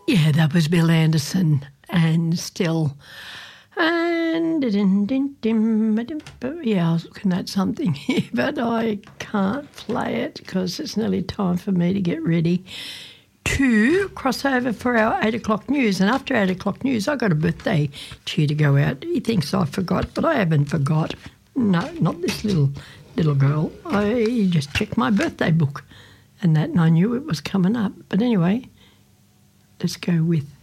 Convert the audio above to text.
Yeah, that was Bill Anderson and Still. And yeah, I was looking at something here, but I can't play it because it's nearly time for me to get ready to cross over for our 8 o'clock news. And after 8 o'clock news, I got a birthday cheer to go out. He thinks I forgot, but I haven't forgot. No, not this little girl. I just checked my birthday book and I knew it was coming up. But anyway, let's go with